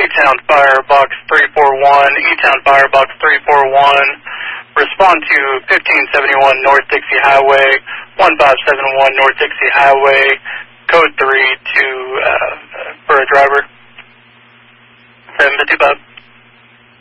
A-Town Firebox 341, E-Town Firebox 341. Respond to 1571 North Dixie Highway, 1571 North Dixie Highway, code 3 for a driver.